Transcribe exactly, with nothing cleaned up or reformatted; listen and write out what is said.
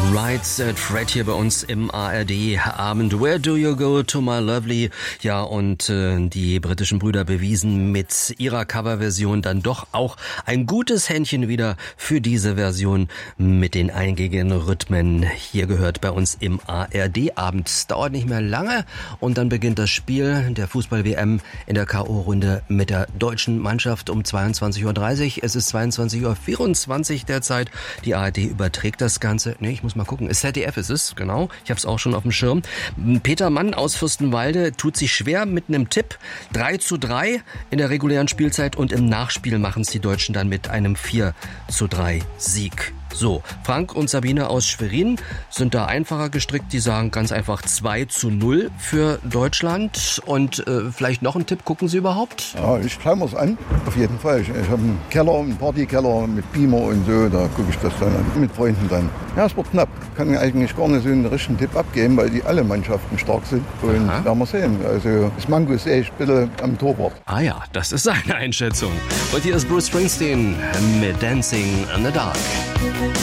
Right, äh, Fred hier bei uns im A R D-Abend. Where do you go to my lovely? Ja, und äh, die britischen Brüder bewiesen mit ihrer Coverversion dann doch auch ein gutes Händchen wieder für diese Version mit den eingängigen Rhythmen. Hier gehört bei uns im A R D-Abend. Dauert nicht mehr lange und dann beginnt das Spiel der Fußball-W M in der K O-Runde mit der deutschen Mannschaft um zweiundzwanzig Uhr dreißig. Es ist zweiundzwanzig Uhr vierundzwanzig derzeit. Die A R D überträgt das Ganze. Nee, ich muss mal gucken. Z D F ist es, genau. Ich habe es auch schon auf dem Schirm. Peter Mann aus Fürstenwalde tut sich schwer mit einem Tipp. drei zu drei in der regulären Spielzeit und im Nachspiel machen es die Deutschen dann mit einem vier zu drei Sieg. So, Frank und Sabine aus Schwerin sind da einfacher gestrickt. Die sagen ganz einfach zwei zu null für Deutschland. Und äh, vielleicht noch ein Tipp, gucken Sie überhaupt? Ja, ich schaue mir es an, auf jeden Fall. Ich, ich habe einen Keller, einen Partykeller mit Beamer und so, da gucke ich das dann an, mit Freunden dann. Ja, es wird knapp. Kann eigentlich gar nicht so einen richtigen Tipp abgeben, weil die alle Mannschaften stark sind. Und Aha. werden wir sehen. Also das Mango sehe ich bitte am Torwart. Ah ja, das ist seine Einschätzung. Und hier ist Bruce Springsteen mit Dancing in the Dark.